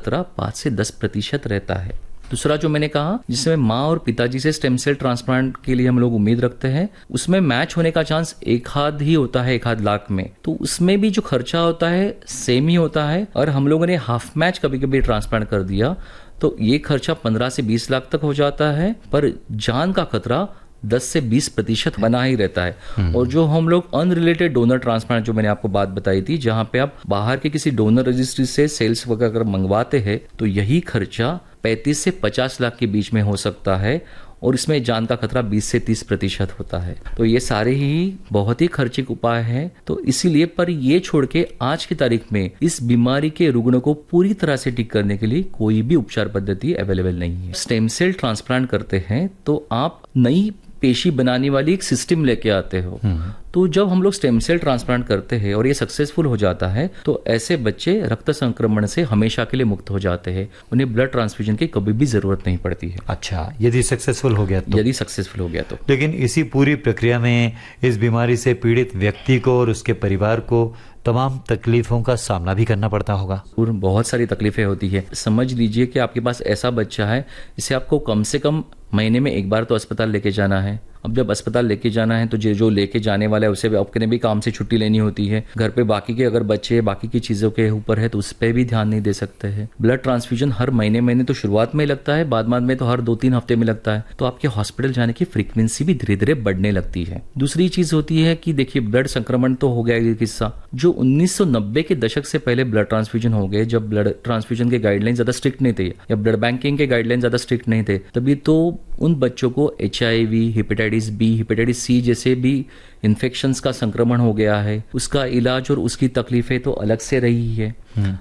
खतरा 5 से 10% रहता है। दूसरा जो मैंने कहा, जिसमें माँ और पिताजी से स्टेम सेल ट्रांसप्लांट के लिए हम लोग उम्मीद रखते हैं, उसमें मैच होने का चांस 1 ही होता है 1 लाख में। तो उसमें भी जो खर्चा होता है सेम ही होता है। और हम लोगों ने हाफ मैच कभी कभी ट्रांसप्लांट कर दिया तो ये खर्चा 15 से 20 लाख तक हो जाता है, पर जान का खतरा 10 से 20% बना ही रहता है। और जो हम लोग अनरिलेटेड डोनर ट्रांसप्लांट, जो मैंने आपको बात बताई थी, जहां पे आप बाहर के किसी डोनर रजिस्ट्री से सेल्स वगैरह मंगवाते हैं, तो यही खर्चा 35 से 50 लाख के बीच में हो सकता है और इसमें जान का खतरा 20 से 30% होता है। तो ये सारे ही बहुत ही खर्चिक उपाय हैं। तो इसीलिए पर ये छोड़ के आज की तारीख में इस बीमारी के रुग्ण को पूरी तरह से ठीक करने के लिए कोई भी उपचार पद्धति अवेलेबल नहीं है। स्टेम सेल ट्रांसप्लांट करते हैं तो आप नई पेशी बनाने वाली एक सिस्टम लेके आते हो। तो जब हम लोग स्टेम सेल ट्रांसप्लांट करते हैं और ये सक्सेसफुल हो जाता है तो ऐसे बच्चे रक्त संक्रमण से हमेशा के लिए मुक्त हो जाते हैं। उन्हें ब्लड ट्रांसफ्यूजन की कभी भी जरूरत नहीं पड़ती है। अच्छा, यदि सक्सेसफुल हो गया तो? यदि सक्सेसफुल हो गया तो। लेकिन इसी पूरी प्रक्रिया में इस बीमारी से पीड़ित व्यक्ति को और उसके परिवार को तमाम तकलीफों का सामना भी करना पड़ता होगा। और बहुत सारी तकलीफें होती है। समझ लीजिए कि आपके पास ऐसा बच्चा है जिसे आपको कम से कम महीने में 1 बार तो अस्पताल लेके जाना है। अब जब अस्पताल लेके जाना है तो जो लेके जाने वाला है उसे अपने भी काम से छुट्टी लेनी होती है। घर पे बाकी के अगर बच्चे बाकी की चीजों के ऊपर है तो उस पर भी ध्यान नहीं दे सकते हैं। ब्लड ट्रांसफ्यूजन हर महीने तो शुरुआत में लगता है, बाद में तो हर 2-3 हफ्ते में लगता है। तो आपके हॉस्पिटल जाने की फ्रीक्वेंसी भी धीरे धीरे बढ़ने लगती है। दूसरी चीज होती है कि देखिए, ब्लड संक्रमण तो हो गया ये किस्सा। जो 1990 के दशक से पहले ब्लड ट्रांसफ्यूजन हो गए, जब ब्लड ट्रांसफ्यूजन के गाइडलाइन ज्यादा स्ट्रिक्ट नहीं थे या ब्लड बैंकिंग के गाइडलाइन ज्यादा स्ट्रिक्ट नहीं थे, तभी तो उन बच्चों को HIV, hepatitis B, hepatitis C जैसे भी इन्फेक्शंस का संक्रमण हो गया है। उसका इलाज और उसकी तकलीफें तो अलग से रही है।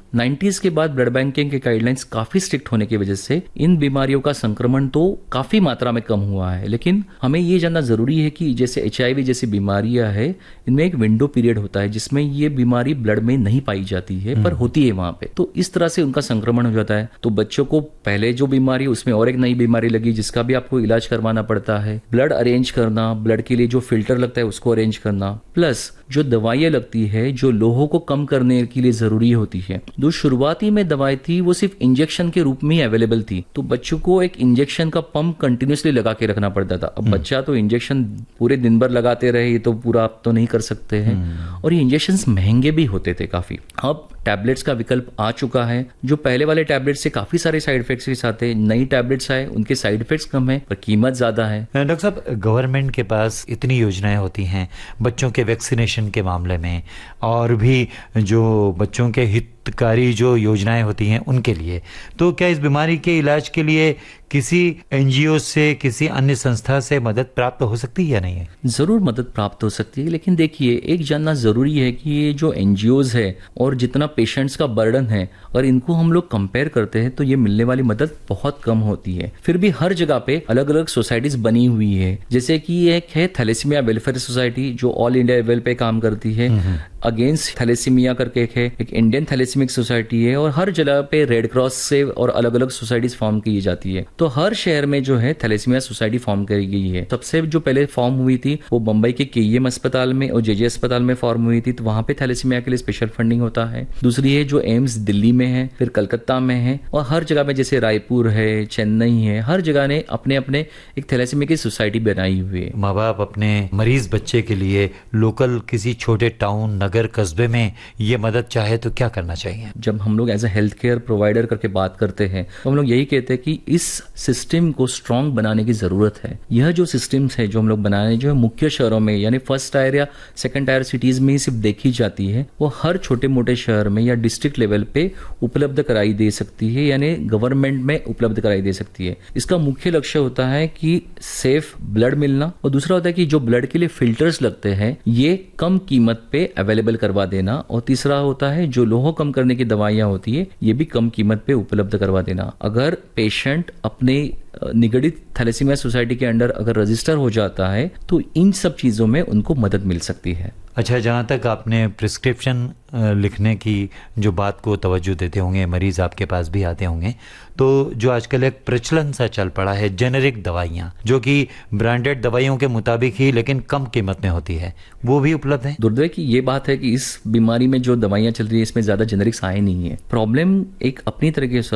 90s के बाद ब्लड बैंकिंग के गाइडलाइंस काफी स्ट्रिक्ट होने की वजह से इन बीमारियों का संक्रमण तो काफी मात्रा में कम हुआ है। लेकिन हमें ये जानना जरूरी है कि जैसे HIV जैसी बीमारियां है, इनमें एक विंडो पीरियड होता है जिसमें ये बीमारी ब्लड में नहीं पाई जाती है पर होती है वहां पे। तो इस तरह से उनका संक्रमण हो जाता है। तो बच्चों को पहले जो बीमारी, उसमें और एक नई बीमारी लगी जिसका भी आपको इलाज करवाना पड़ता है। ब्लड अरेंज करना, ब्लड के लिए जो फिल्टर लगता है उसको अरेंज करना, प्लस जो दवाइयां लगती है जो लोहों को कम करने के लिए जरूरी होती है। जो शुरुआती में दवाई थी वो सिर्फ इंजेक्शन के रूप में ही अवेलेबल थी, तो बच्चों को एक इंजेक्शन का पंप कंटिन्यूसली लगा के रखना पड़ता था। अब बच्चा तो इंजेक्शन पूरे दिन भर लगाते रहे, ये तो पूरा आप तो नहीं कर सकते हैं। और ये इंजेक्शन महंगे भी होते थे काफी। अब टैबलेट्स का विकल्प आ चुका है। जो पहले वाले टैबलेट्स से काफी सारे साइड इफेक्ट्स के साथ है, नई टैबलेट्स आए, उनके साइड इफेक्ट्स कम है पर कीमत ज्यादा है। डॉक्टर साहब, गवर्नमेंट के पास इतनी योजनाएं होती हैं बच्चों के वैक्सीनेशन के मामले में, और भी जो बच्चों के हितकारी जो योजनाएं होती हैं उनके लिए, तो क्या इस बीमारी के इलाज के लिए किसी NGO से, किसी अन्य संस्था से मदद प्राप्त हो सकती है या नहीं है? जरूर मदद प्राप्त हो सकती है, लेकिन देखिए, एक जानना जरूरी है कि ये जो NGOs है और जितना पेशेंट्स का बर्डन है, और इनको हम लोग कंपेयर करते हैं तो ये मिलने वाली मदद बहुत कम होती है। फिर भी हर जगह पे अलग अलग सोसाइटीज बनी हुई है। जैसे कि एक है थैलेसीमिया वेलफेयर सोसाइटी जो ऑल इंडिया लेवल पे काम करती है। अगेंस्ट थैलेसीमिया करके एक इंडियन थैलेसीमिक सोसाइटी है, और हर जगह पे रेड क्रॉस से और अलग अलग सोसाइटीज फॉर्म की जाती है। तो हर शहर में जो है थैलेसीमिया सोसाइटी फॉर्म करी गई है। सबसे जो पहले फॉर्म हुई थी वो मुंबई के KEM अस्पताल में और JJ अस्पताल में फॉर्म हुई थी, तो वहां पे थैलेसीमिया के लिए स्पेशल फंडिंग होता है। दूसरी है जो एम्स दिल्ली में है, फिर कलकत्ता में है, और हर जगह में जैसे रायपुर है, चेन्नई है, हर जगह ने अपने अपने एक थैलेसीमिया की सोसाइटी बनाई हुई है। माँ बाप अपने मरीज बच्चे के लिए लोकल किसी छोटे टाउन, नगर, कस्बे में ये मदद चाहे तो क्या करना चाहिए? जब हम लोग as a health care provider करके बात करते हैं तो हम लोग यही कहते हैं कि इस सिस्टम को स्ट्रांग बनाने की जरूरत है। यह जो सिस्टम्स है जो हम लोग बनाने जो है मुख्य शहरों में यानी फर्स्ट टायर या सेकंड टायर सिटीज में ही सिर्फ देखी जाती है, वो हर छोटे मोटे शहर में या डिस्ट्रिक्ट लेवल पे उपलब्ध कराई दे सकती है, यानी गवर्नमेंट में उपलब्ध कराई दे सकती है। इसका मुख्य लक्ष्य होता है कि सेफ ब्लड मिलना, और दूसरा होता है कि जो ब्लड के लिए फिल्टर्स लगते हैं ये कम कीमत पे अवेलेबल करवा देना, और तीसरा होता है जो लोह कम करने की दवाइयां होती है ये भी कम कीमत पे उपलब्ध करवा देना। अगर पेशेंट अपने निगडित थैलेसीमिया सोसाइटी के अंडर अगर रजिस्टर हो जाता है तो इन सब चीजों में उनको मदद मिल सकती है। अच्छा, जहाँ तक आपने प्रिस्क्रिप्शन लिखने की जो बात को तवज्जो देते होंगे, मरीज आपके पास भी आते होंगे, तो जो आजकल एक प्रचलन सा चल पड़ा है जेनेरिक दवाइयाँ जो कि ब्रांडेड दवाइयों के मुताबिक ही लेकिन कम कीमत में होती है, वो भी उपलब्ध है? दुर्दैव की ये बात है कि इस बीमारी में जो दवाइयाँ चल रही है इसमें ज्यादा जेनेरिक्स आए नहीं है। प्रॉब्लम एक अपनी तरीके से